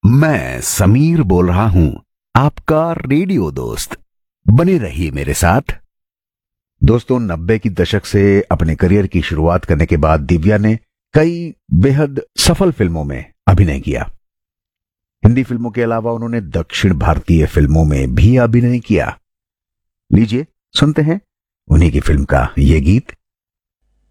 मैं समीर बोल रहा हूं, आपका रेडियो दोस्त। बने रहिए मेरे साथ। दोस्तों, 90 की दशक से अपने करियर की शुरुआत करने के बाद दिव्या ने कई बेहद सफल फिल्मों में अभिनय किया। हिंदी फिल्मों के अलावा उन्होंने दक्षिण भारतीय फिल्मों में भी अभिनय किया। लीजिए सुनते हैं उन्हीं की फिल्म का ये गीत।